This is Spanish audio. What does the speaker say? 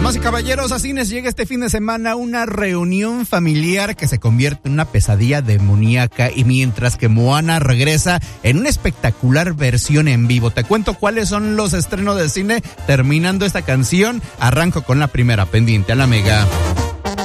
Damas y caballeros, a cines llega este fin de semana una reunión familiar que se convierte en una pesadilla demoníaca, y mientras que Moana regresa en una espectacular versión en vivo. Te cuento cuáles son los estrenos de cine terminando esta canción. Arranco con la primera, pendiente a la Mega.